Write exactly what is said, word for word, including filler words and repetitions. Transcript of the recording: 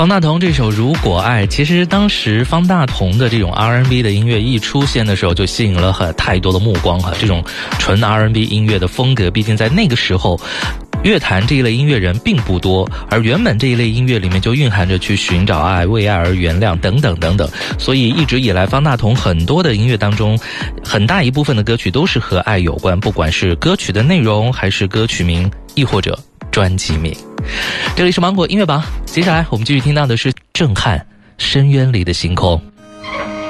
方大同这首《如果爱》，其实当时方大同的这种 R and B 的音乐一出现的时候，就吸引了很太多的目光哈。这种纯 R and B 音乐的风格，毕竟在那个时候乐坛这一类音乐人并不多，而原本这一类音乐里面就蕴含着去寻找爱、为爱而原谅等等等等，所以一直以来方大同很多的音乐当中，很大一部分的歌曲都是和爱有关，不管是歌曲的内容还是歌曲名，亦或者专辑名。这里是芒果音乐榜，接下来我们继续听到的是震撼深渊里的星空。